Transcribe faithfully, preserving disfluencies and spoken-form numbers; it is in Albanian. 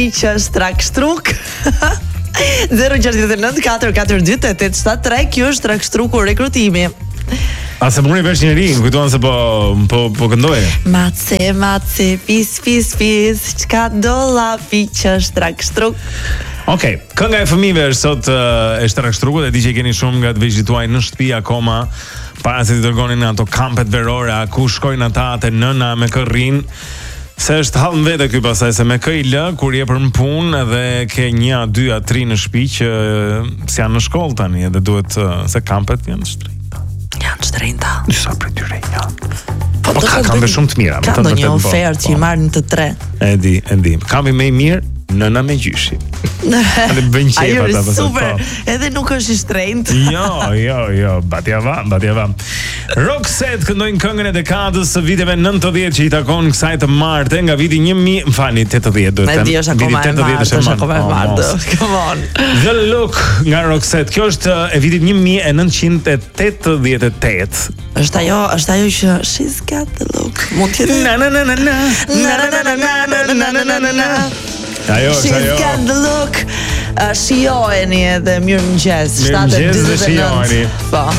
që është trak shtruk. zero gjashtë nëntë katër katër dy tetë shtat tre. Kjo është trak shtruku rekrutimi. A se muni vesh njëri, më kujtuan se po po po këndoje. Mace, mace, pis, pis, pis, çka do llafi që është trak shtruk. Okej, okay, kënga e fëmijëve është sot uh, është trak shtrukut, e di që keni shumë nga të veçlit tuaj në shtëpi akoma, para se t'i dërgonin në ato kampet verore, a ku shkojnë ata te nëna me kë rrin. Se është hall në vete ky pasaj, se me kë i lë kur je për në punë edhe ke një, dy, a tri në shtëpi që si janë në shkollë tani edhe duhet uh, se kampet janë shtrenjta. Janë shtrenjta. Disa prej tyre janë. Po, po ka kampe shumë të mira. Ka ndonjë ofertë që i marrin të tre. E di, e di. Kampi më i mirë nëna me gjyshi. Ale bën çepa ata pastaj. Super. Edhe nuk është i shtrenjtë. Jo, jo, jo, batjava, batjava. Roxette këndojnë këngën e dekadës së viteve nëntëdhjetë që i takon kësaj të martë nga viti një mijë, më falni, tetëdhjetë duhet të them. Viti akoma e martë, është akoma e martë. Come on. The Look nga Roxette. Kjo është e vitit një mijë e nëntëqind e tetëdhjetë e tetë. Është ajo, është ajo që she's got the look. Mund të jetë. Na na na na na na na na na na na na na. Ajo, she's ajo. got the look. Uh, Shijojeni edhe mirëmëngjes. Mirëmëngjes dhe shijojeni. Po.